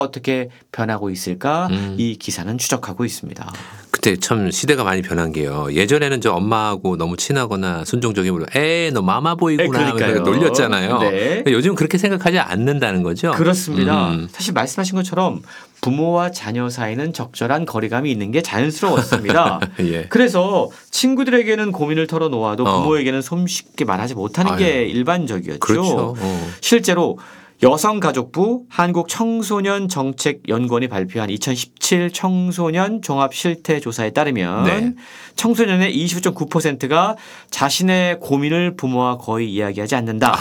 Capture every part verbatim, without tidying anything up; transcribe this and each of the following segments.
어떻게 변하고 있을까 음. 이 기사는 추적하고 있습니다. 그때 참 시대가 많이 변한 게요. 예전에는 저 엄마하고 너무 친하거나 순종적이면 에이 너 마마보이구나 하면서 놀렸잖아요. 네. 요즘 그렇게 생각하지 않는다는 거죠. 그렇습니다. 음. 사실 말씀하신 것처럼 부모와 자녀 사이는 적절한 거리감이 있는 게 자연스러웠습니다. 예. 그래서 친구들에게는 고민을 털어놓아도 어. 부모에게는 손쉽게 말하지 못하는 아유. 게 일반적이었죠. 그렇죠. 어. 실제로 여성가족부 한국청소년정책연구원이 발표한 이천십칠 청소년 종합실태조사에 따르면 네. 청소년의 이십오 점 구 퍼센트가 자신의 고민을 부모와 거의 이야기하지 않는다.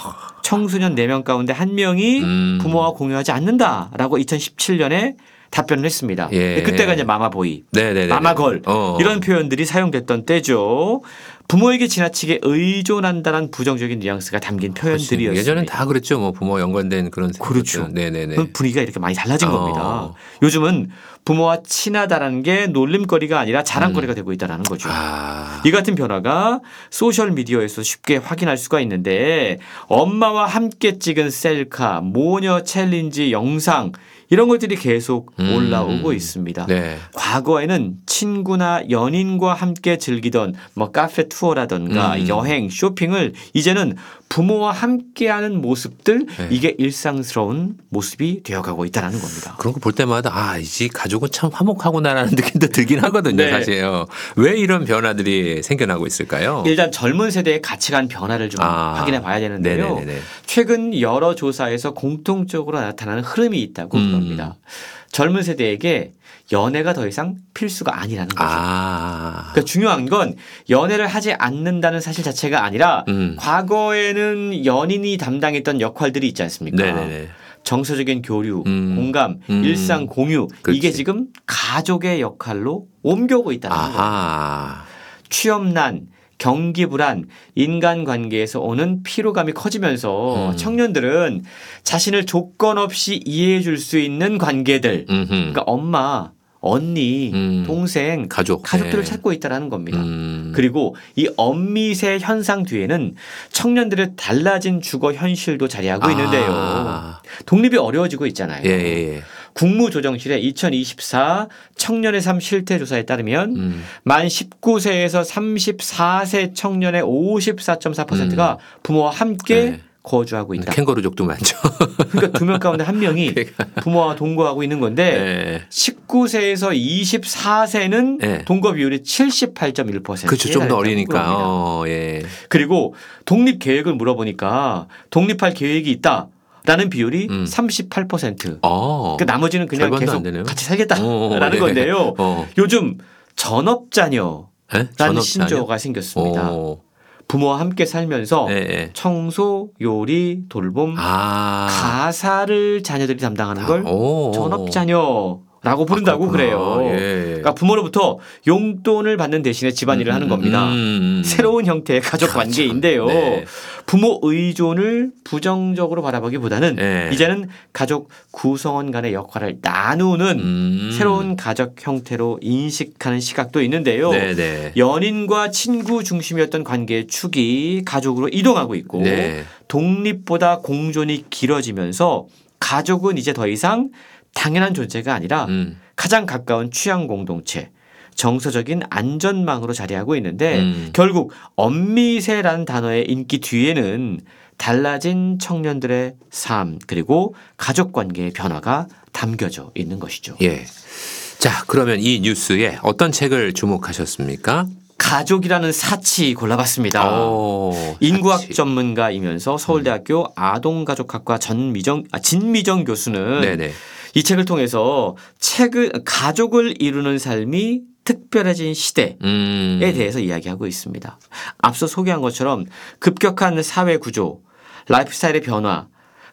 청소년 네 명 가운데 한 명이 음. 부모와 공유하지 않는다라고 이천십칠 년에 답변을 했습니다. 예. 그때가 이제 마마보이, 네네네. 마마걸 어. 이런 표현들이 사용됐던 때죠. 부모에게 지나치게 의존한다는 부정적인 뉘앙스가 담긴 표현들이었습니다. 예전엔 다 그랬죠. 뭐 부모 연관된 그런 그렇죠. 네네네. 분위기가 이렇게 많이 달라진 어. 겁니다. 요즘은 부모와 친하다라는 게 놀림거리가 아니라 자랑거리가 음. 되고 있다는 거죠. 아. 이 같은 변화가 소셜미디어에서 쉽게 확인할 수가 있는데 엄마와 함께 찍은 셀카, 모녀 챌린지 영상 이런 것들이 계속 음. 올라오고 있습니다. 네. 과거에는 친구나 연인과 함께 즐기던 뭐 카페 투어라든가 음. 여행, 쇼핑을 이제는 부모와 함께하는 모습들 네. 이게 일상스러운 모습이 되어가고 있다는 겁니다. 그런 거 볼 때마다 아, 이 가족은 참 화목하구나라는 느낌도 들긴 하거든요. 네. 사실요. 왜 이런 변화들이 생겨나고 있을까요? 일단 젊은 세대의 가치관 변화를 좀 아. 확인해 봐야 되는데요. 네네네네. 최근 여러 조사에서 공통적으로 나타나는 흐름이 있다고 음. 합니다. 젊은 세대에게 연애가 더 이상 필수가 아니라는 거죠. 아. 그러니까 중요한 건 연애를 하지 않는다는 사실 자체가 아니라 음. 과거에는 연인이 담당했던 역할들이 있지 않습니까? 네네네. 정서적인 교류, 음. 공감, 음. 일상 공유 그렇지. 이게 지금 가족의 역할로 옮겨오고 있다는 거예요. 아하. 취업난, 경기 불안, 인간관계에서 오는 피로감이 커지면서 음. 청년들은 자신을 조건 없이 이해해 줄 수 있는 관계들 음흠. 그러니까 엄마, 언니, 음. 동생, 가족. 가족들을 네. 찾고 있다는 겁니다. 음. 그리고 이 엄미세 현상 뒤에는 청년들의 달라진 주거 현실도 자리하고 아. 있는데요. 독립이 어려워지고 있잖아요. 예, 예, 예. 국무조정실의 이천이십사 청년의 삶 실태조사에 따르면 음. 만 십구 세에서 삼십사 세 청년의 오십사 점 사 퍼센트가 부모와 함께 네. 거주하고 있다. 캥거루족도 많죠. 그러니까 두 명 가운데 한 명이 부모와 동거하고 있는 건데 네. 십구 세에서 이십사 세는 네. 동거 비율이 칠십팔 점 일 퍼센트. 그렇죠. 좀 더 어리니까. 어, 예. 그리고 독립 계획을 물어보니까 독립할 계획이 있다. 라는 비율이 음. 삼십팔 퍼센트. 어. 그 나머지는 그냥 절반도 계속 안 되네요. 같이 살겠다라는 어, 네. 건데요. 어. 요즘 전업자녀라는 예? 전업자녀? 신조어가 생겼습니다. 오. 부모와 함께 살면서 예, 예. 청소, 요리, 돌봄, 아. 가사를 자녀들이 담당하는 걸 오. 전업자녀라고 부른다고 아, 그래요. 예. 그러니까 부모로부터 용돈을 받는 대신에 집안일을 하는 겁니다. 음. 새로운 형태의 가족 그렇죠. 관계인데요. 네. 부모 의존을 부정적으로 바라보기보다는 네. 이제는 가족 구성원 간의 역할을 나누는 음. 새로운 가족 형태로 인식하는 시각도 있는데요. 네네. 연인과 친구 중심이었던 관계의 축이 가족으로 이동하고 있고 네. 독립보다 공존이 길어지면서 가족은 이제 더 이상 당연한 존재가 아니라 음. 가장 가까운 취향 공동체, 정서적인 안전망으로 자리하고 있는데 음. 결국 엄미세라는 단어의 인기 뒤에는 달라진 청년들의 삶 그리고 가족 관계의 변화가 담겨져 있는 것이죠. 예. 자, 그러면 이 뉴스에 어떤 책을 주목하셨습니까? 가족이라는 사치 골라봤습니다. 오, 인구학 사치. 전문가이면서 서울대학교 아동가족학과 전미정, 아, 진미정 교수는 네네. 이 책을 통해서 책을 가족을 이루는 삶이 특별해진 시대에 음. 대해서 이야기하고 있습니다. 앞서 소개한 것처럼 급격한 사회 구조, 라이프스타일의 변화,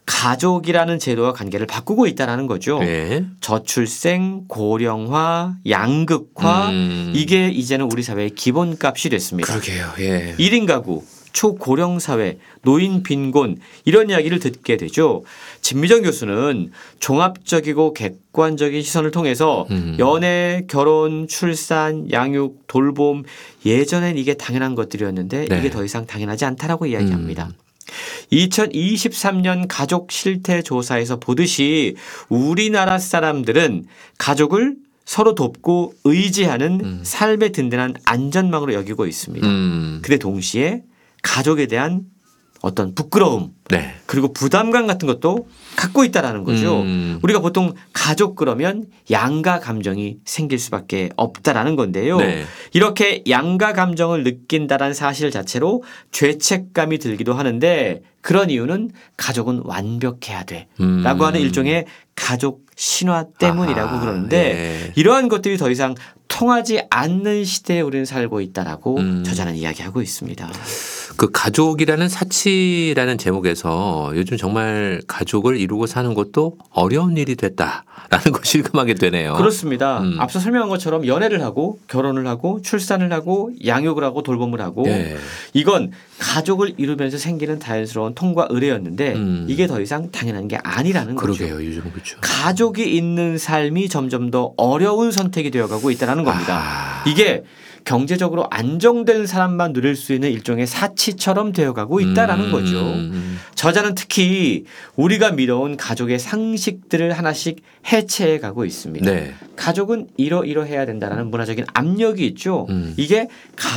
가족이라는 제도와 관계를 바꾸고 있다는 거죠. 네. 저출생, 고령화, 양극화 음. 이게 이제는 우리 사회의 기본값이 됐습니다. 그러게요. 예. 일 인 가구, 초고령 사회, 노인 빈곤 이런 이야기를 듣게 되죠. 진미정 교수는 종합적이고 객관적인 시선을 통해서 음. 연애, 결혼, 출산, 양육, 돌봄 예전엔 이게 당연한 것들이었는데 네. 이게 더 이상 당연하지 않다라고 이야기합니다. 음. 이천이십삼 년 가족 실태 조사에서 보듯이 우리나라 사람들은 가족을 서로 돕고 의지하는 음. 삶의 든든한 안전망으로 여기고 있습니다. 음. 근데 동시에 가족에 대한 어떤 부끄러움 네. 그리고 부담감 같은 것도 갖고 있다라는 거죠. 음. 우리가 보통 가족 그러면 양가 감정이 생길 수밖에 없다라는 건데요. 네. 이렇게 양가 감정을 느낀다는 사실 자체로 죄책감이 들기도 하는데 그런 이유는 가족은 완벽해야 돼 음. 라고 하는 일종의 가족 신화 때문이라고 아하, 그러는데 네. 이러한 것들이 더 이상 통하지 않는 시대에 우리는 살고 있다라고 음. 저자는 이야기하고 있습니다. 그 가족이라는 사치라는 제목에서 요즘 정말 가족을 이루고 사는 것도 어려운 일이 됐다라는 걸 실감하게 되네요. 그렇습니다. 음. 앞서 설명한 것처럼 연애를 하고 결혼을 하고 출산을 하고 양육을 하고 돌봄을 하고 네. 이건 가족을 이루면서 생기는 자연스러운 통과 의례였는데 음. 이게 더 이상 당연한 게 아니라는 거죠. 그러게요. 요즘은 그렇죠. 가족이 있는 삶이 점점 더 어려운 선택이 되어가고 있다는 겁니다. 아. 이게 경제적으로 안정된 사람만 누릴 수 있는 일종의 사치처럼 되어가고 있다라는 음. 거죠. 저자는 특히 우리가 믿어온 가족의 상식들을 하나씩 해체해 가고 있습니다. 네. 가족은 이러이러해야 된다는 문화적인 압력이 있죠. 음. 이게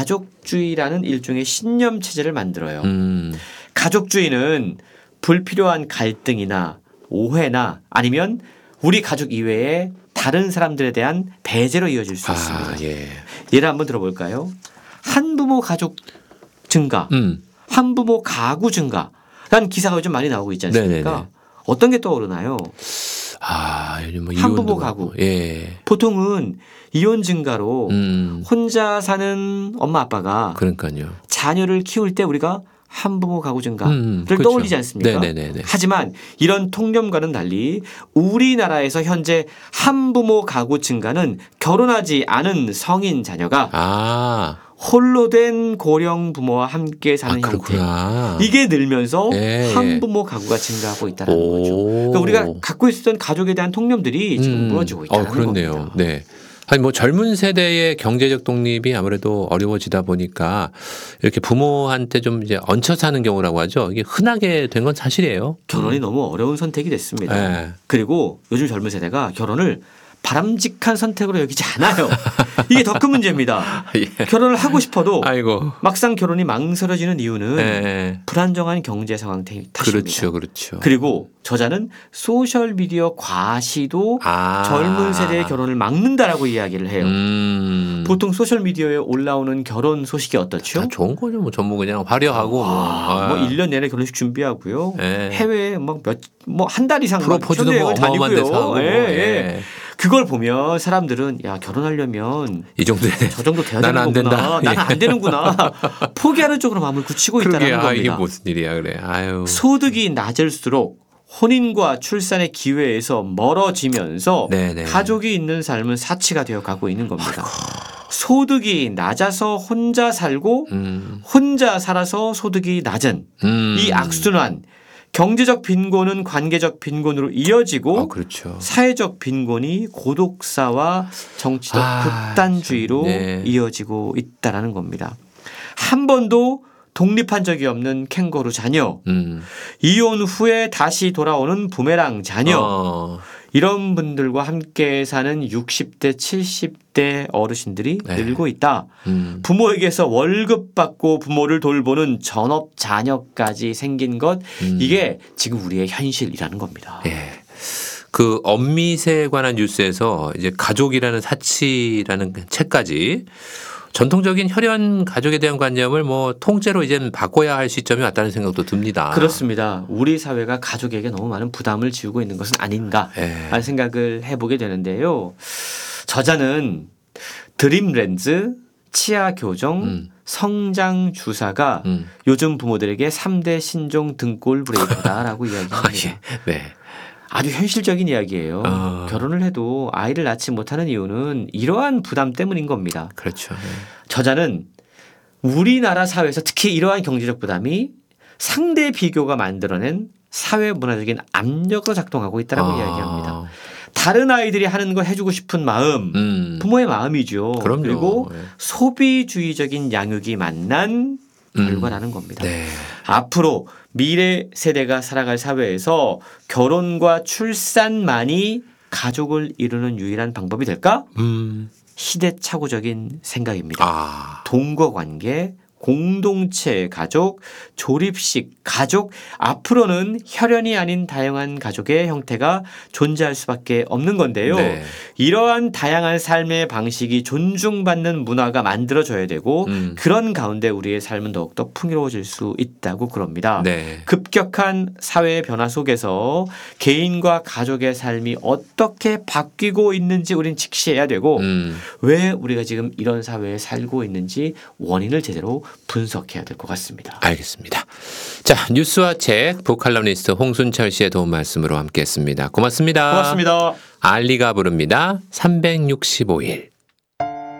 가족주의라는 일종의 신념 체제를 만들어요. 음. 가족주의는 불필요한 갈등이나 오해나 아니면 우리 가족 이외에 다른 사람들에 대한 배제로 이어질 수 있습니다. 아, 예. 예를 한번 들어볼까요? 한부모 가족 증가, 음. 한부모 가구 증가라는 기사가 요즘 많이 나오고 있지 않습니까? 네네네. 어떤 게 떠오르나요? 아, 요즘 뭐 한부모 이혼도 가구. 그렇고. 예. 보통은 이혼 증가로 음. 혼자 사는 엄마 아빠가 그러니까요. 자녀를 키울 때 우리가 한부모 가구 증가를 음, 그렇죠. 떠올리지 않습니까? 네네네네. 하지만 이런 통념과는 달리 우리나라에서 현재 한부모 가구 증가는 결혼하지 않은 성인 자녀가 아, 홀로 된 고령 부모와 함께 사는 아 형태. 그렇구나. 이게 늘면서 예. 한부모 가구가 증가하고 있다는 오. 거죠. 그러니까 우리가 갖고 있었던 가족에 대한 통념들이 지금 음. 무너지고 있다는 어, 그렇네요. 겁니다. 네. 아니 뭐 젊은 세대의 경제적 독립이 아무래도 어려워지다 보니까 이렇게 부모한테 좀 이제 얹혀 사는 경우라고 하죠. 이게 흔하게 된 건 사실이에요. 결혼이 너무 어려운 선택이 됐습니다. 네. 그리고 요즘 젊은 세대가 결혼을 바람직한 선택으로 여기지 않아요. 이게 더 큰 문제입니다. 예. 결혼을 하고 싶어도 아이고. 막상 결혼이 망설여지는 이유는 예. 불안정한 경제 상황 탓입니다. 그렇죠, 그렇죠. 그리고 저자는 소셜 미디어 과시도 아. 젊은 세대의 결혼을 막는다라고 이야기를 해요. 음. 보통 소셜 미디어에 올라오는 결혼 소식이 어떻죠? 아, 좋은 거죠. 뭐 전부 그냥 화려하고 뭐. 아, 아. 뭐 일 년 내내 결혼식 준비하고요. 예. 해외에 막몇뭐 한 달 이상 프로포즈도 뭐 어마어마한 데서 하고. 예, 예. 예. 그걸 보면 사람들은 야 결혼하려면 이 정도에 저 정도 돼야 나는 되는 안 거구나. 된다. 나는 예. 안 되는구나. 포기하는 쪽으로 마음을 굳히고 그러게 있다는 아, 이게 겁니다. 무슨 일이야 그래. 아유. 소득이 낮을수록 혼인과 출산의 기회에서 멀어지면서 네네. 가족이 있는 삶은 사치가 되어 가고 있는 겁니다. 소득이 낮아서 혼자 살고 음. 혼자 살아서 소득이 낮은 음. 이 악순환 경제적 빈곤은 관계적 빈곤으로 이어지고 아, 그렇죠. 사회적 빈곤이 고독사와 정치적 아, 극단주의로 참, 네. 이어지고 있다라는 겁니다. 한 번도 독립한 적이 없는 캥거루 자녀, 음. 이혼 후에 다시 돌아오는 부메랑 자녀, 어. 이런 분들과 함께 사는 육십 대, 칠십 대 어르신들이 네. 늘고 있다. 음. 부모에게서 월급 받고 부모를 돌보는 전업 자녀까지 생긴 것, 음. 이게 지금 우리의 현실이라는 겁니다. 예. 그 엄밋에 관한 뉴스에서 이제 가족이라는 사치라는 책까지 전통적인 혈연 가족에 대한 관념을 뭐 통째로 이제는 바꿔야 할 시점이 왔다는 생각도 듭니다. 그렇습니다. 우리 사회가 가족에게 너무 많은 부담을 지우고 있는 것은 아닌가 예. 하는 생각을 해보게 되는데요. 저자는 드림렌즈, 치아 교정, 음. 성장 주사가 음. 요즘 부모들에게 삼 대 신종 등골 브레이크다라고 아, 이야기합니다. 예. 네. 아주 현실적인 이야기예요. 어. 결혼을 해도 아이를 낳지 못하는 이유는 이러한 부담 때문인 겁니다. 그렇죠. 저자는 우리나라 사회에서 특히 이러한 경제적 부담이 상대 비교가 만들어낸 사회 문화적인 압력으로 작동하고 있다고 아. 이야기합니다. 다른 아이들이 하는 걸 해주고 싶은 마음, 음. 부모의 마음이죠. 그럼요. 그리고 예. 소비주의적인 양육이 만난 음. 결과라는 겁니다. 네. 앞으로 미래 세대가 살아갈 사회에서 결혼과 출산만이 가족을 이루는 유일한 방법이 될까? 음. 시대착오적인 생각입니다. 아. 동거관계, 공동체 가족, 조립식 가족, 앞으로는 혈연이 아닌 다양한 가족의 형태가 존재할 수밖에 없는 건데요. 네. 이러한 다양한 삶의 방식이 존중받는 문화가 만들어져야 되고 음. 그런 가운데 우리의 삶은 더욱더 풍요로워질 수 있다고 그럽니다. 네. 급격한 사회의 변화 속에서 개인과 가족의 삶이 어떻게 바뀌고 있는지 우린 직시해야 되고 음. 왜 우리가 지금 이런 사회에 살고 있는지 원인을 제대로 분석해야 될 것 같습니다. 알겠습니다. 자, 뉴스와 책 북칼럼니스트 홍순철 씨의 도움 말씀으로 함께했습니다. 고맙습니다. 고맙습니다. 알리가 부릅니다. 삼백육십오 일.